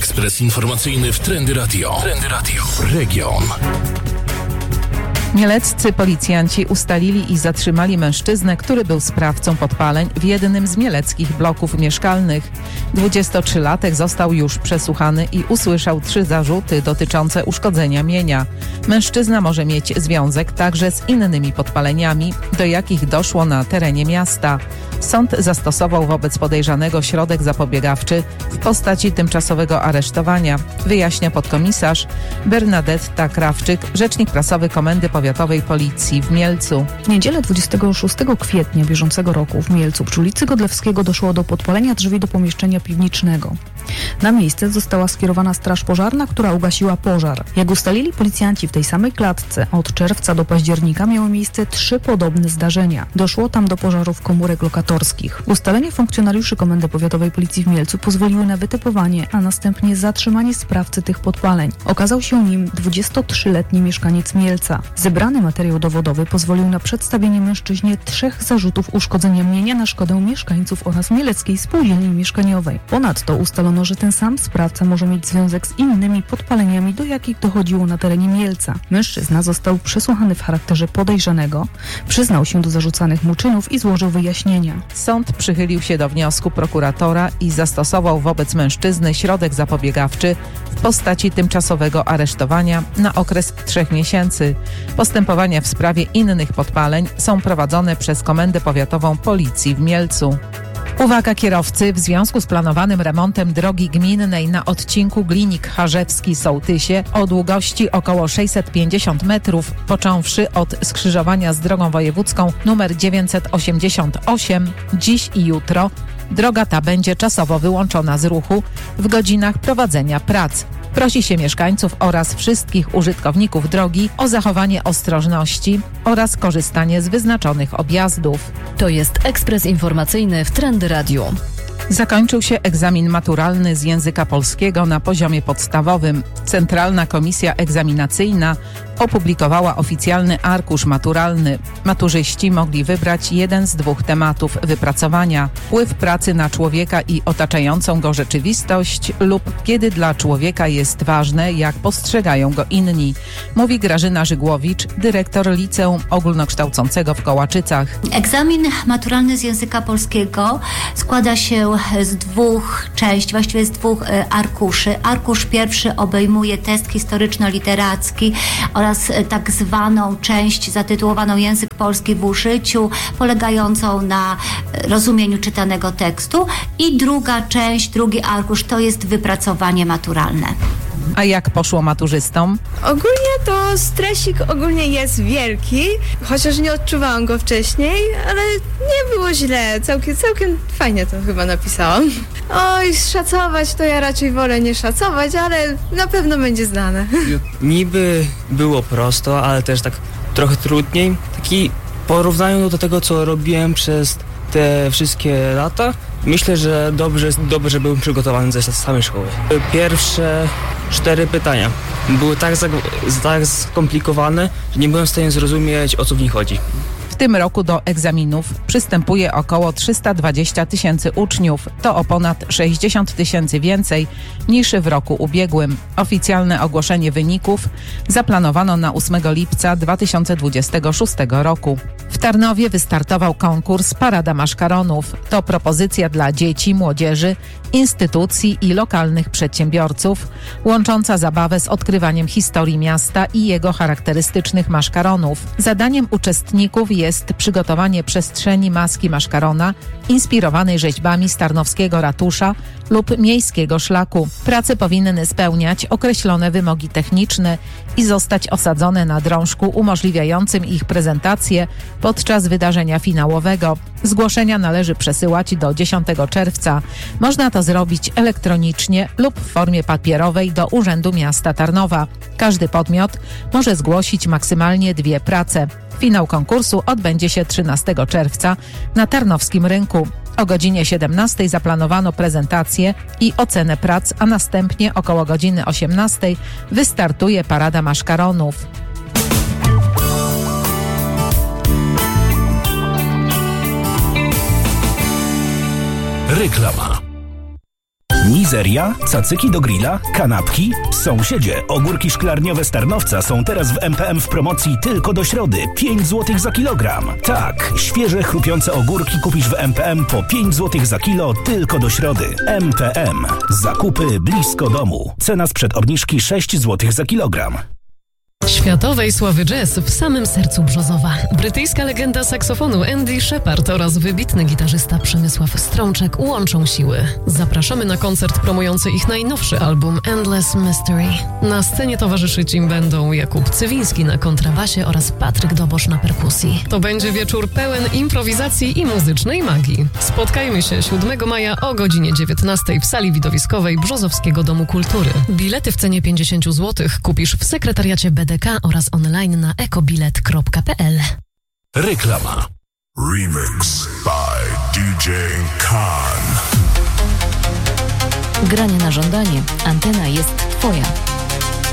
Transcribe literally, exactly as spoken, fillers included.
Ekspres informacyjny w Trendy Radio. Trendy Radio. Region. Mieleccy policjanci ustalili i zatrzymali mężczyznę, który był sprawcą podpaleń w jednym z mieleckich bloków mieszkalnych. dwudziestotrzylatek został już przesłuchany i usłyszał trzy zarzuty dotyczące uszkodzenia mienia. Mężczyzna może mieć związek także z innymi podpaleniami, do jakich doszło na terenie miasta. Sąd zastosował wobec podejrzanego środek zapobiegawczy w postaci tymczasowego aresztowania, wyjaśnia podkomisarz Bernadetta Krawczyk, rzecznik prasowy Komendy Powiatowej Policji w Mielcu. W niedzielę dwudziestego szóstego kwietnia bieżącego roku w Mielcu przy ulicy Godlewskiego doszło do podpalenia drzwi do pomieszczenia piwniczego. Na miejsce została skierowana straż pożarna, która ugasiła pożar. Jak ustalili policjanci, w tej samej klatce od czerwca do października miały miejsce trzy podobne zdarzenia. Doszło tam do pożarów komórek lokatorskich. Ustalenia funkcjonariuszy Komendy Powiatowej Policji w Mielcu pozwoliły na wytypowanie, a następnie zatrzymanie sprawcy tych podpaleń. Okazał się nim dwudziestotrzyletni mieszkaniec Mielca. Zebrany materiał dowodowy pozwolił na przedstawienie mężczyźnie trzech zarzutów uszkodzenia mienia na szkodę mieszkańców oraz mieleckiej spółdzielni mieszkaniowej. Ponadto ustalono, że ten sam sprawca może mieć związek z innymi podpaleniami, do jakich dochodziło na terenie Mielca. Mężczyzna został przesłuchany w charakterze podejrzanego, przyznał się do zarzucanych mu czynów i złożył wyjaśnienia. Sąd przychylił się do wniosku prokuratora i zastosował wobec mężczyzny środek zapobiegawczy w postaci tymczasowego aresztowania na okres trzech miesięcy. Postępowania w sprawie innych podpaleń są prowadzone przez Komendę Powiatową Policji w Mielcu. Uwaga kierowcy, w związku z planowanym remontem drogi gminnej na odcinku Glinik-Harzewski-Sołtysie o długości około sześćset pięćdziesiąt metrów, począwszy od skrzyżowania z drogą wojewódzką nr dziewięćset osiemdziesiąt osiem, dziś i jutro droga ta będzie czasowo wyłączona z ruchu w godzinach prowadzenia prac. Prosi się mieszkańców oraz wszystkich użytkowników drogi o zachowanie ostrożności oraz korzystanie z wyznaczonych objazdów. To jest ekspres informacyjny w Trendy Radio. Zakończył się egzamin maturalny z języka polskiego na poziomie podstawowym. Centralna Komisja Egzaminacyjna opublikowała oficjalny arkusz maturalny. Maturzyści mogli wybrać jeden z dwóch tematów wypracowania: wpływ pracy na człowieka i otaczającą go rzeczywistość lub kiedy dla człowieka jest ważne, jak postrzegają go inni, mówi Grażyna Żygłowicz, dyrektor Liceum Ogólnokształcącego w Kołaczycach. Egzamin maturalny z języka polskiego składa się z dwóch części, właściwie z dwóch arkuszy. Arkusz pierwszy obejmuje test historyczno-literacki oraz tak zwaną część zatytułowaną Język polski w użyciu, polegającą na rozumieniu czytanego tekstu, i druga część, drugi arkusz to jest wypracowanie maturalne. A jak poszło maturzystom? Ogólnie to stresik ogólnie jest wielki, chociaż nie odczuwałam go wcześniej, ale nie było źle, całkiem, całkiem fajnie to chyba napisałam. Oj, szacować to ja raczej wolę nie szacować, ale na pewno będzie znane. Niby było prosto, ale też tak trochę trudniej. Taki porównaniu do tego, co robiłem przez te wszystkie lata, myślę, że dobrze, dobrze że byłem przygotowany ze samej szkoły. Pierwsze cztery pytania były tak, tak skomplikowane, że nie byłem w stanie zrozumieć, o co w nich chodzi. W tym roku do egzaminów przystępuje około trzysta dwadzieścia tysięcy uczniów. To o ponad sześćdziesiąt tysięcy więcej niż w roku ubiegłym. Oficjalne ogłoszenie wyników zaplanowano na ósmego lipca dwa tysiące dwudziestego szóstego roku. W Tarnowie wystartował konkurs Parada Maszkaronów. To propozycja dla dzieci, młodzieży, instytucji i lokalnych przedsiębiorców, łącząca zabawę z odkrywaniem historii miasta i jego charakterystycznych maszkaronów. Zadaniem uczestników jest przygotowanie przestrzeni maski maszkarona inspirowanej rzeźbami z tarnowskiego ratusza lub miejskiego szlaku. Prace powinny spełniać określone wymogi techniczne i zostać osadzone na drążku umożliwiającym ich prezentację podczas wydarzenia finałowego. Zgłoszenia należy przesyłać do dziesiątego czerwca. Można to zrobić elektronicznie lub w formie papierowej do Urzędu Miasta Tarnowa. Każdy podmiot może zgłosić maksymalnie dwie prace. Finał konkursu odbędzie się trzynastego czerwca na Tarnowskim Rynku. O godzinie siedemnastej zaplanowano prezentację i ocenę prac, a następnie około godziny osiemnastej wystartuje Parada Maszkaronów. Reklama. Mizeria? Cacyki do grilla? Kanapki? Sąsiedzie, ogórki szklarniowe z Tarnowca są teraz w M P M w promocji tylko do środy. pięć złotych za kilogram. Tak, świeże, chrupiące ogórki kupisz w M P M po pięć złotych za kilo tylko do środy. M P M. Zakupy blisko domu. Cena sprzed obniżki sześć złotych za kilogram. Światowej sławy jazz w samym sercu Brzozowa. Brytyjska legenda saksofonu Andy Shepard oraz wybitny gitarzysta Przemysław Strączek łączą siły. Zapraszamy na koncert promujący ich najnowszy album Endless Mystery. Na scenie towarzyszyć im będą Jakub Cywiński na kontrabasie oraz Patryk Dobosz na perkusji. To będzie wieczór pełen improwizacji i muzycznej magii. Spotkajmy się siódmego maja o godzinie dziewiętnastej w sali widowiskowej Brzozowskiego Domu Kultury. Bilety w cenie pięćdziesiąt złotych kupisz w sekretariacie B D K oraz online na ekobilet kropka p l. Reklama. Remix by D J Khan. Granie na żądanie. Antena jest twoja.